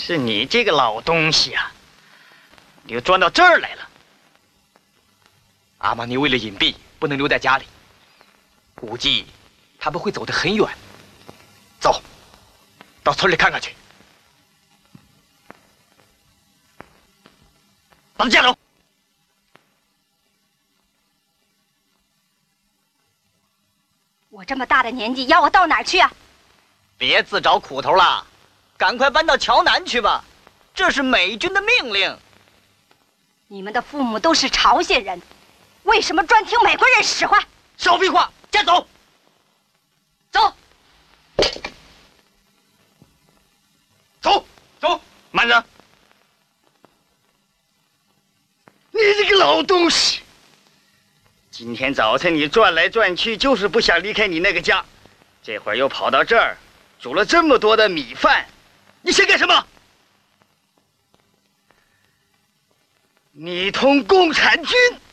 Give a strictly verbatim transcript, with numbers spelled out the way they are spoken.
是你这个老东西啊，你又钻到这儿来了。 阿玛尼为了隐蔽，不能留在家里，估计他们会走得很远。走，到村里看看去。 把他架走。 我这么大的年纪，要我到哪儿去啊？ 别自找苦头了，赶快搬到桥南去吧，这是美军的命令。 你们的父母都是朝鲜人，为什么专听美国人使唤？ 少废话，架走。走。 走走， 慢着！你这个老东西！今天早晨你转来转去，就是不想离开你那个家，这会儿又跑到这儿，煮了这么多的米饭，你想干什么？你同共产军